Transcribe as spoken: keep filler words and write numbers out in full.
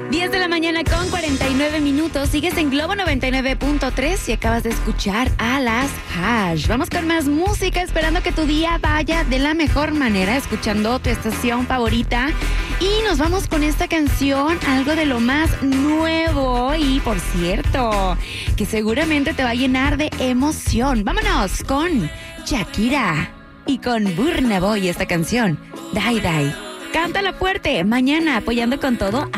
diez de la mañana con cuarenta y nueve minutos. Sigues en Globo noventa y nueve punto tres y acabas de escuchar a las Hash. Vamos con más música, esperando que tu día vaya de la mejor manera, escuchando tu estación favorita. Y nos vamos con esta canción, algo de lo más nuevo y, por cierto, que seguramente te va a llenar de emoción. Vámonos con Shakira y con Burna Boy, esta canción, Die Die. Cántala fuerte, mañana apoyando con todo